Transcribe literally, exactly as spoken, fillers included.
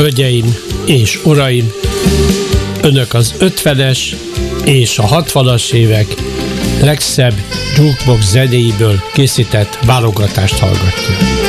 Hölgyeim és uraim, önök az ötvenes és a hatvanas évek legszebb jukebox zenéiből készített válogatást hallgatják.